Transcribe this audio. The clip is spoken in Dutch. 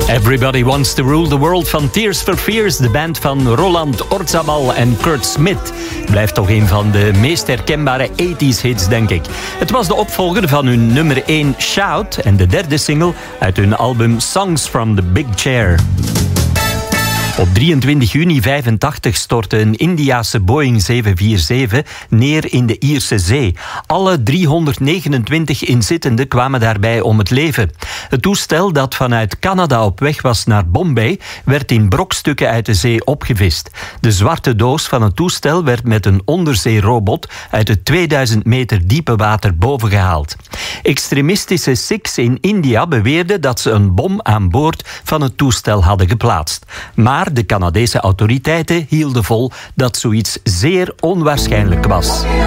Everybody Wants to Rule the World van Tears for Fears. De band van Roland Orzabal en Kurt Smith. Blijft toch een van de meest herkenbare 80s hits, denk ik. Het was de opvolger van hun nummer 1 Shout en de derde single uit hun album Songs from the Big Chair. Op 23 juni 1985 stortte een Indiase Boeing 747 neer in de Ierse Zee. Alle 329 inzittenden kwamen daarbij om het leven. Het toestel dat vanuit Canada op weg was naar Bombay werd in brokstukken uit de zee opgevist. De zwarte doos van het toestel werd met een onderzeerobot uit het 2000 meter diepe water bovengehaald. Extremistische Sikhs in India beweerden dat ze een bom aan boord van het toestel hadden geplaatst. Maar de Canadese autoriteiten hielden vol dat zoiets zeer onwaarschijnlijk was.